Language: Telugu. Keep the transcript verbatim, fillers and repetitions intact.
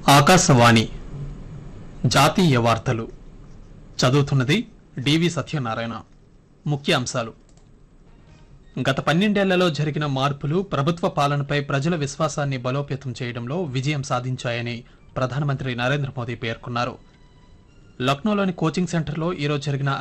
ఆకాశవాణి జాతీయ వార్తలు చదువుతున్నది డివి సత్యనారాయణ. ముఖ్య అంశాలు: గత పన్నెండేళ్లలో జరిగిన మార్పులు ప్రభుత్వ పాలనపై ప్రజల విశ్వాసాన్ని బలోపేతం చేయడంలో విజయం సాధించాయని ప్రధానమంత్రి నరేంద్ర మోదీ పేర్కొన్నారు. లక్నోలోని కోచింగ్ సెంటర్లో ఈరోజు జరిగిన